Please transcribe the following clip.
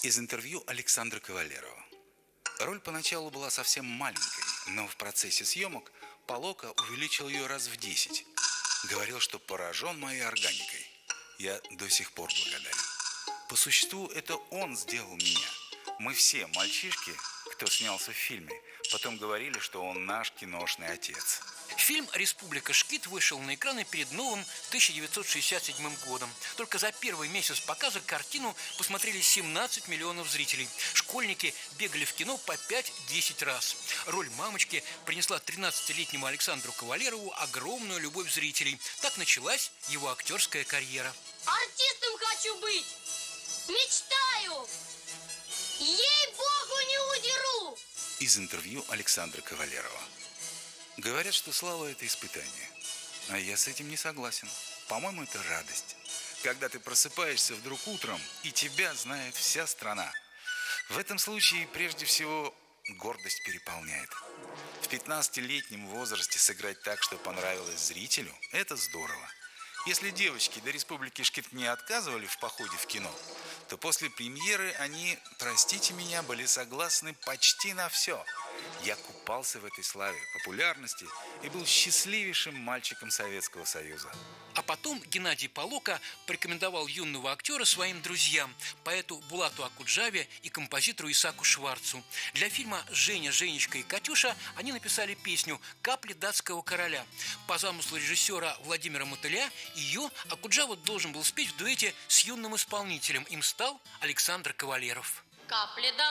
Из интервью Александра Кавалерова. Роль поначалу была совсем маленькой, но в процессе съемок Полока увеличил ее раз в 10. Говорил, что поражен моей органикой. Я до сих пор благодарен. По существу, это он сделал меня. Мы все, мальчишки, кто снялся в фильме, потом говорили, что он наш киношный отец. Фильм «Республика Шкит» вышел на экраны перед новым 1967 годом. Только за первый месяц показа картину посмотрели 17 миллионов зрителей. Школьники бегали в кино по 5-10 раз. Роль мамочки принесла 13-летнему Александру Кавалерову огромную любовь зрителей. Так началась его актерская карьера. Артистом хочу быть! Мечтаю! Ей-богу, не удеру! Из интервью Александра Кавалерова. Говорят, что слава – это испытание. А я с этим не согласен. По-моему, это радость. Когда ты просыпаешься вдруг утром, и тебя знает вся страна. В этом случае, прежде всего, гордость переполняет. В 15-летнем возрасте сыграть так, что понравилось зрителю – это здорово. Если девочки до «Республики Шкит» не отказывали в походе в кино, то после премьеры они, простите меня, были согласны почти на все. Я купался в этой славе, популярности и был счастливейшим мальчиком Советского Союза. А потом Геннадий Полока порекомендовал юного актера своим друзьям, поэту Булату Акуджаве и композитору Исааку Шварцу. Для фильма «Женя, Женечка и Катюша» они написали песню «Капли датского короля». По замыслу режиссера Владимира Мотыля ее Акуджава должен был спеть в дуэте с юным исполнителем. Им стал Александр Кавалеров. Капли